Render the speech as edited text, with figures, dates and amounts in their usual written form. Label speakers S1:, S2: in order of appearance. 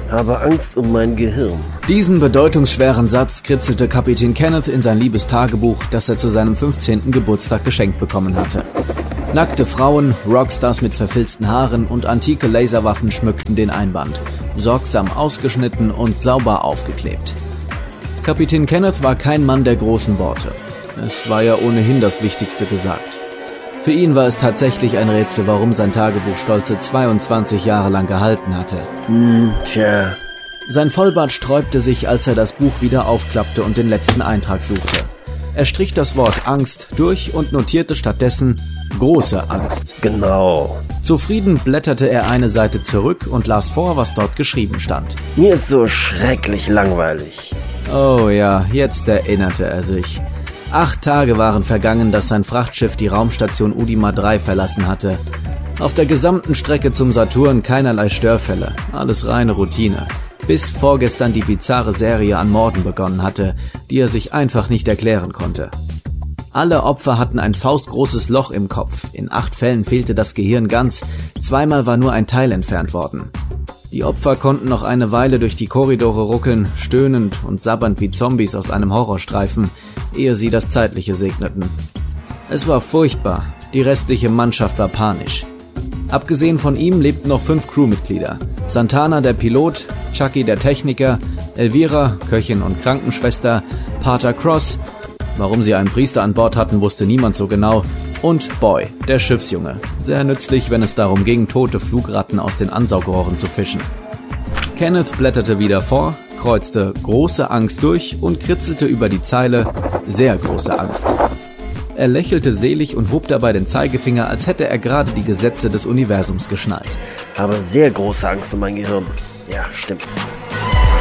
S1: Habe Angst um mein Gehirn.
S2: Diesen bedeutungsschweren Satz kritzelte Kapitän Kenneth in sein liebes Tagebuch, das er zu seinem 15. Geburtstag geschenkt bekommen hatte. Nackte Frauen, Rockstars mit verfilzten Haaren und antike Laserwaffen schmückten den Einband, sorgsam ausgeschnitten und sauber aufgeklebt. Kapitän Kenneth war kein Mann der großen Worte. Es war ja ohnehin das Wichtigste gesagt. Für ihn war es tatsächlich ein Rätsel, warum sein Tagebuch stolze 22 Jahre lang gehalten hatte.
S1: Tja.
S2: Sein Vollbart sträubte sich, als er das Buch wieder aufklappte und den letzten Eintrag suchte. Er strich das Wort Angst durch und notierte stattdessen große Angst.
S1: Genau.
S2: Zufrieden blätterte er eine Seite zurück und las vor, was dort geschrieben stand.
S1: Mir ist so schrecklich langweilig.
S2: Oh ja, jetzt erinnerte er sich. 8 Tage waren vergangen, dass sein Frachtschiff die Raumstation Udima 3 verlassen hatte. Auf der gesamten Strecke zum Saturn keinerlei Störfälle, alles reine Routine. Bis vorgestern die bizarre Serie an Morden begonnen hatte, die er sich einfach nicht erklären konnte. Alle Opfer hatten ein faustgroßes Loch im Kopf, in 8 Fällen fehlte das Gehirn ganz, 2-mal war nur ein Teil entfernt worden. Die Opfer konnten noch eine Weile durch die Korridore ruckeln, stöhnend und sabbernd wie Zombies aus einem Horrorstreifen, ehe sie das Zeitliche segneten. Es war furchtbar, die restliche Mannschaft war panisch. Abgesehen von ihm lebten noch 5 Crewmitglieder. Santana, der Pilot, Chucky, der Techniker, Elvira, Köchin und Krankenschwester, Pater Cross, warum sie einen Priester an Bord hatten, wusste niemand so genau, und Boy, der Schiffsjunge. Sehr nützlich, wenn es darum ging, tote Flugratten aus den Ansaugrohren zu fischen. Kenneth blätterte wieder vor, kreuzte große Angst durch und kritzelte über die Zeile sehr große Angst. Er lächelte selig und hob dabei den Zeigefinger, als hätte er gerade die Gesetze des Universums geschnallt.
S1: Habe sehr große Angst um mein Gehirn. Ja, stimmt.